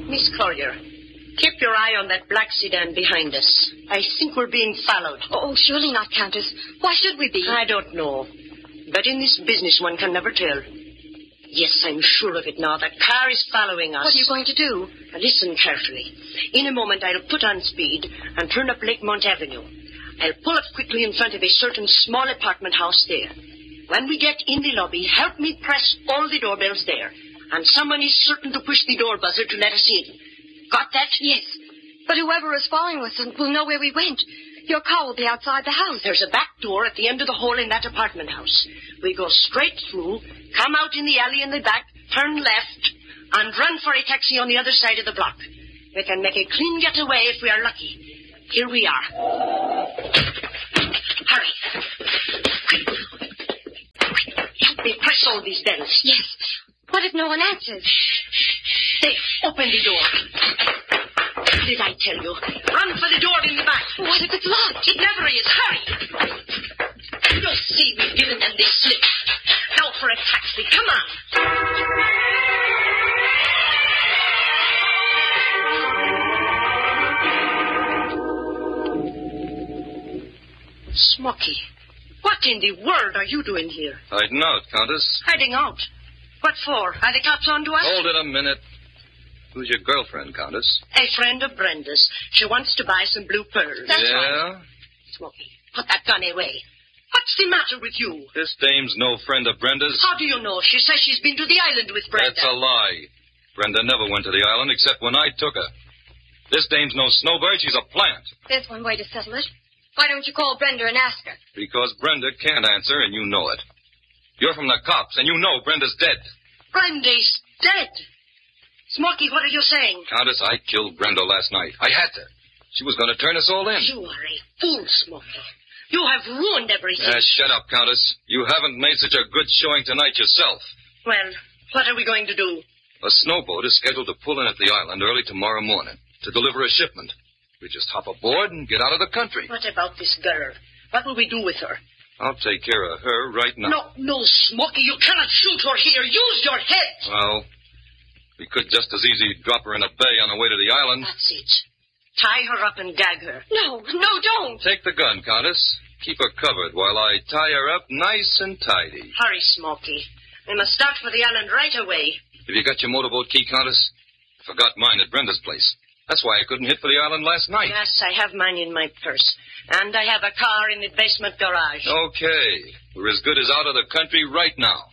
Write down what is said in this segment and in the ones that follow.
Miss Collier, keep your eye on that black sedan behind us. I think we're being followed. Oh, surely not, Countess. Why should we be? I don't know. But in this business, one can never tell. Yes, I'm sure of it now. The car is following us. What are you going to do? Now, listen carefully. In a moment, I'll put on speed and turn up Lakemont Avenue. I'll pull up quickly in front of a certain small apartment house there. When we get in the lobby, help me press all the doorbells there. And someone is certain to push the door buzzer to let us in. Got that? Yes. But whoever is following us will know where we went. Your car will be outside the house. There's a back door at the end of the hall in that apartment house. We go straight through, come out in the alley in the back, turn left, and run for a taxi on the other side of the block. We can make a clean getaway if we are lucky. Here we are. Hurry. Help me press all these bells. Yes. What if no one answers? There, open the door. Did I tell you? Run for the door in the back. What if it's locked? It never is. Hurry. You'll see we've given them the slip. Now for a taxi. Come on. Smoky, what in the world are you doing here? Hiding out, Countess. Hiding out? What for? Are the cops on to us? Hold it a minute. Who's your girlfriend, Countess? A friend of Brenda's. She wants to buy some blue pearls. That's yeah? right. Smoky, put that gun away. What's the matter with you? This dame's no friend of Brenda's. How do you know? She says she's been to the island with Brenda. That's a lie. Brenda never went to the island except when I took her. This dame's no snowbird. She's a plant. There's one way to settle it. Why don't you call Brenda and ask her? Because Brenda can't answer, and you know it. You're from the cops, and you know Brenda's dead. Brenda's dead? Smoky, what are you saying? Countess, I killed Brenda last night. I had to. She was going to turn us all in. You are a fool, Smoky. You have ruined everything. Shut up, Countess. You haven't made such a good showing tonight yourself. Well, what are we going to do? A snowboat is scheduled to pull in at the island early tomorrow morning to deliver a shipment. We just hop aboard and get out of the country. What about this girl? What will we do with her? I'll take care of her right now. No, Smoky, you cannot shoot her here. Use your head. Well, we could just as easy drop her in a bay on the way to the island. That's it. Tie her up and gag her. No, don't. Take the gun, Countess. Keep her covered while I tie her up nice and tidy. Hurry, Smoky. We must start for the island right away. Have you got your motorboat key, Countess? I forgot mine at Brenda's place. That's why I couldn't hit for the island last night. Yes, I have mine in my purse. And I have a car in the basement garage. Okay. We're as good as out of the country right now.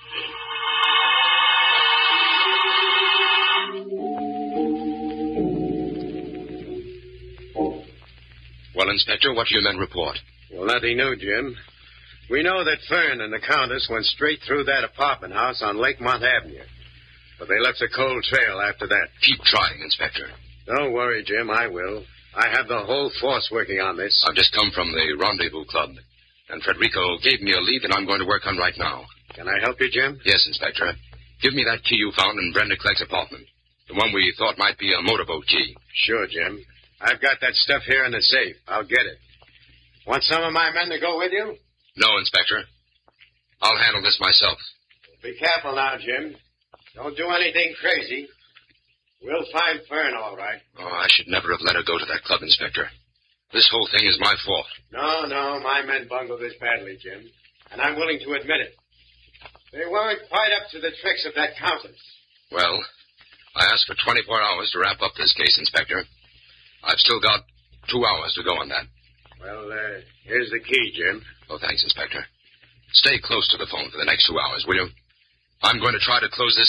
Well, Inspector, what do your men report? Well, nothing new, Jim. We know that Fern and the Countess went straight through that apartment house on Lakemont Avenue. But they left a cold trail after that. Keep trying, Inspector. Don't worry, Jim, I will. I have the whole force working on this. I've just come from the Rendezvous Club, and Frederico gave me a lead that I'm going to work on right now. Can I help you, Jim? Yes, Inspector. Give me that key you found in Brenda Clegg's apartment. The one we thought might be a motorboat key. Sure, Jim. I've got that stuff here in the safe. I'll get it. Want some of my men to go with you? No, Inspector. I'll handle this myself. Be careful now, Jim. Don't do anything crazy. We'll find Fern, all right. Oh, I should never have let her go to that club, Inspector. This whole thing is my fault. No, my men bungled this badly, Jim. And I'm willing to admit it. They weren't quite up to the tricks of that Countess. Well, I asked for 24 hours to wrap up this case, Inspector. I've still got 2 hours to go on that. Well, here's the key, Jim. Oh, thanks, Inspector. Stay close to the phone for the next 2 hours, will you? I'm going to try to close this